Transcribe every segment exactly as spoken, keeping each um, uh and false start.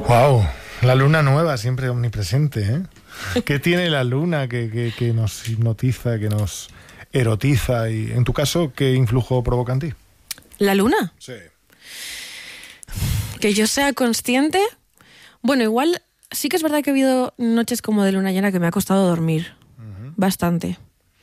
Wow, la luna nueva siempre omnipresente, ¿eh? ¿Qué tiene la luna que, que, que nos hipnotiza, que nos erotiza? Y en tu caso, ¿qué influjo provoca en ti? ¿La luna? Sí. Que yo sea consciente. Bueno, igual sí que es verdad que ha habido noches como de luna llena que me ha costado dormir. Uh-huh. Bastante.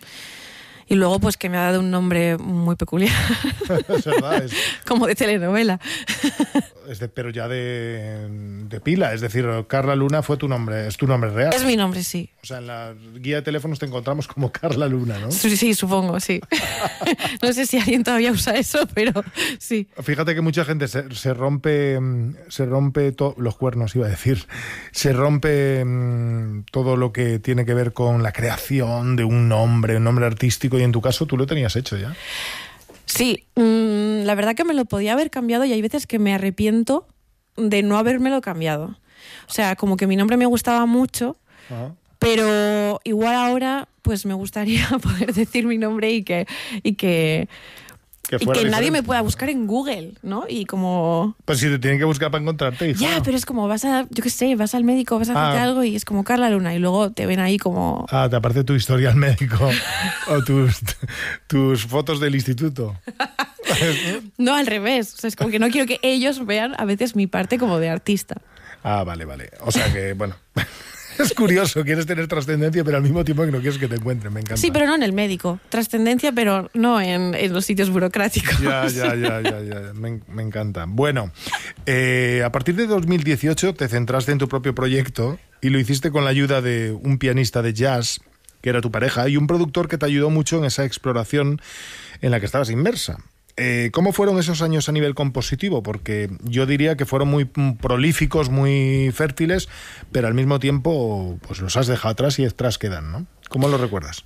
Y luego, pues, que me ha dado un nombre muy peculiar. Es verdad. Es... Como de telenovela. Es de, pero ya de, de pila. Es decir, Carla Luna fue tu nombre, es tu nombre real. Es mi nombre, sí. O sea, en la guía de teléfonos te encontramos como Carla Luna, ¿no? Sí, sí, supongo, sí. No sé si alguien todavía usa eso, pero sí. Fíjate que mucha gente se, se rompe, se rompe to- los cuernos, iba a decir. Se rompe mmm, todo lo que tiene que ver con la creación de un nombre, un nombre artístico. Y en tu caso, tú lo tenías hecho ya. Sí, mmm, la verdad que me lo podía haber cambiado y hay veces que me arrepiento de no habérmelo cambiado. O sea, como que mi nombre me gustaba mucho, uh-huh. pero igual ahora pues me gustaría poder decir mi nombre y que... Y que Que y que nadie me pueda buscar en Google, ¿no? Y como... Pues si te tienen que buscar para encontrarte, hija. Ya, pero es como vas a, yo qué sé, vas al médico, vas a hacerte ah. algo y es como Carla Luna y luego te ven ahí como... Ah, te aparece tu historial médico o tus, tus fotos del instituto. No, al revés. O sea, es como que no quiero que ellos vean a veces mi parte como de artista. Ah, vale, vale. O sea que, bueno... Es curioso, quieres tener trascendencia, pero al mismo tiempo que no quieres que te encuentren, me encanta. Sí, pero no en el médico. Trascendencia, pero no en, en los sitios burocráticos. Ya, ya, ya, ya, ya. Me, me encanta. Bueno, eh, a partir de dos mil dieciocho te centraste en tu propio proyecto y lo hiciste con la ayuda de un pianista de jazz, que era tu pareja, y un productor que te ayudó mucho en esa exploración en la que estabas inmersa. Eh, ¿Cómo fueron esos años a nivel compositivo? Porque yo diría que fueron muy prolíficos, muy fértiles, pero al mismo tiempo pues los has dejado atrás y atrás quedan, ¿no? ¿Cómo lo recuerdas?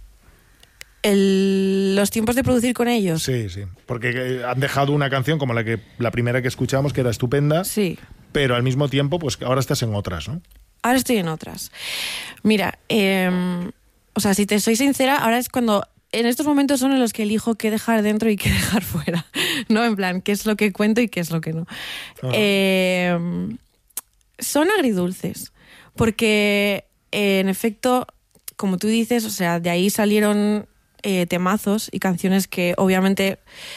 El, ¿Los tiempos de producir con ellos? Sí, sí, porque han dejado una canción como la que la primera que escuchamos, que era estupenda, sí. Pero al mismo tiempo pues ahora estás en otras, ¿no? Ahora estoy en otras. Mira, eh, o sea, si te soy sincera, ahora es cuando... En estos momentos son en los que elijo qué dejar dentro y qué dejar fuera, ¿no? En plan, qué es lo que cuento y qué es lo que no. Uh-huh. Eh, son agridulces, porque eh, en efecto, como tú dices, o sea, de ahí salieron eh, temazos y canciones que obviamente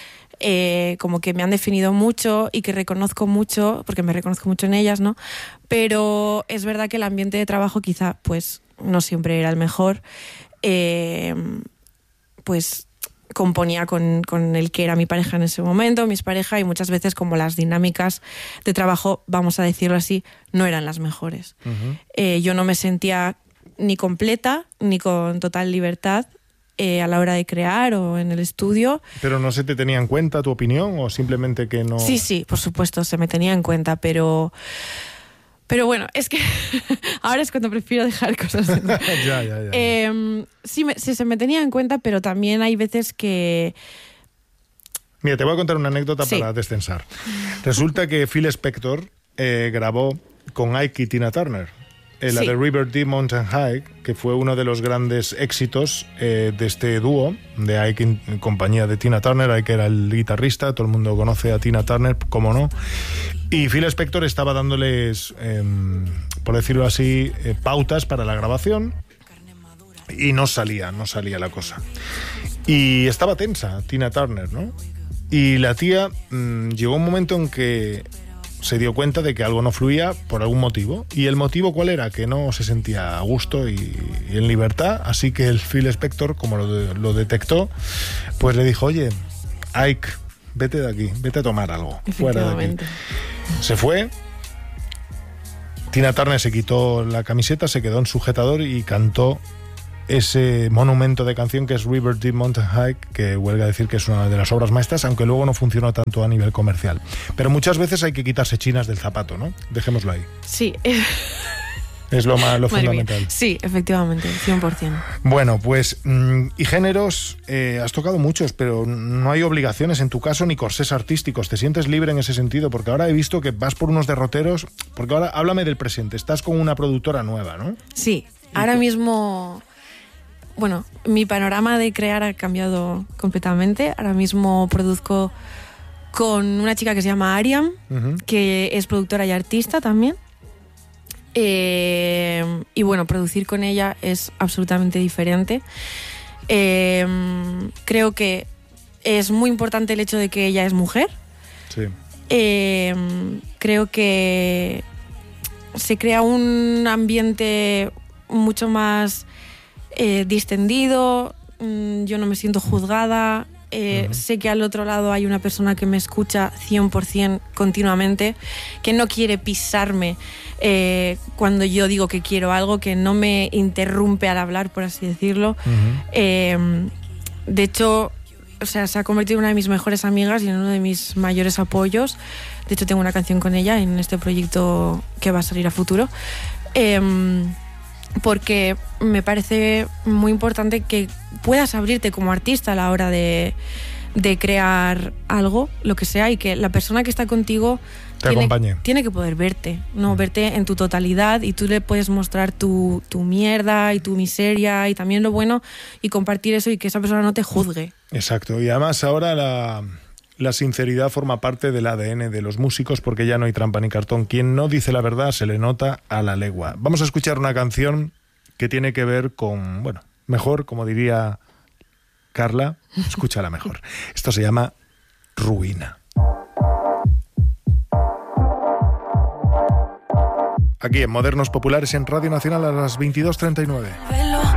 eh, como que me han definido mucho y que reconozco mucho, porque me reconozco mucho en ellas, ¿no? Pero es verdad que el ambiente de trabajo quizá, pues, no siempre era el mejor. Eh... pues componía con, con el que era mi pareja en ese momento, mis parejas, y muchas veces como las dinámicas de trabajo, vamos a decirlo así, no eran las mejores. Uh-huh. Eh, yo no me sentía ni completa, ni con total libertad eh, a la hora de crear o en el estudio. ¿Pero no se te tenía en cuenta tu opinión o simplemente que no...? Sí, sí, por supuesto, se me tenía en cuenta, pero... Pero bueno, es que ahora es cuando prefiero dejar cosas. ya, ya, ya. Eh, sí, me, sí, se me tenía en cuenta, pero también hay veces que... Mira, te voy a contar una anécdota sí. para descensar. Resulta que Phil Spector eh, grabó con Ike y Tina Turner, eh, la sí. de River Deep Mountain High, que fue uno de los grandes éxitos eh, de este dúo, de Ike en compañía de Tina Turner. Ike era el guitarrista, todo el mundo conoce a Tina Turner, cómo no. Y Phil Spector estaba dándoles, eh, por decirlo así, eh, pautas para la grabación y no salía, no salía la cosa. Y estaba tensa Tina Turner, ¿no? Y la tía mmm, llegó un momento en que se dio cuenta de que algo no fluía por algún motivo. ¿Y el motivo cuál era? Que no se sentía a gusto y, y en libertad. Así que el Phil Spector, como lo, de, lo detectó, pues le dijo, oye, Ike, vete de aquí, vete a tomar algo. Fuera de aquí. Se fue. Tina Turner se quitó la camiseta, se quedó en sujetador y cantó ese monumento de canción que es River Deep Mountain High, que huelga decir que es una de las obras maestras, aunque luego no funcionó tanto a nivel comercial. Pero muchas veces hay que quitarse chinas del zapato, ¿no? Dejémoslo ahí. Sí. Es lo, más, lo fundamental. Mía. Sí, efectivamente, cien por ciento. Bueno, pues, y géneros, eh, has tocado muchos, pero no hay obligaciones en tu caso ni corsés artísticos. ¿Te sientes libre en ese sentido? Porque ahora he visto que vas por unos derroteros, porque ahora háblame del presente, estás con una productora nueva, ¿no? Sí, ahora mismo... Bueno, mi panorama de crear ha cambiado completamente. Ahora mismo produzco con una chica que se llama Ariam, uh-huh. que es productora y artista también. Eh, y bueno, producir con ella es absolutamente diferente. Eh, creo que es muy importante el hecho de que ella es mujer. Sí. Eh, creo que se crea un ambiente mucho más eh, distendido. Yo no me siento juzgada. Eh, uh-huh. Sé que al otro lado hay una persona que me escucha cien por ciento continuamente, que no quiere pisarme eh, cuando yo digo que quiero algo, que no me interrumpe al hablar, por así decirlo. Uh-huh. Eh, de hecho, o sea, se ha convertido en una de mis mejores amigas y en uno de mis mayores apoyos. De hecho, tengo una canción con ella en este proyecto que va a salir a futuro. Eh, porque me parece muy importante que puedas abrirte como artista a la hora de, de crear algo, lo que sea, y que la persona que está contigo te tiene, acompañe. Tiene que poder verte, no verte en tu totalidad, y tú le puedes mostrar tu, tu mierda y tu miseria y también lo bueno, y compartir eso y que esa persona no te juzgue. Exacto, y además ahora la... La sinceridad forma parte del A D N de los músicos porque ya no hay trampa ni cartón. Quien no dice la verdad se le nota a la legua. Vamos a escuchar una canción que tiene que ver con, bueno, mejor, como diría Carla, escúchala mejor. Esto se llama Ruina. Aquí en Modernos Populares en Radio Nacional a las veintidós treinta y nueve.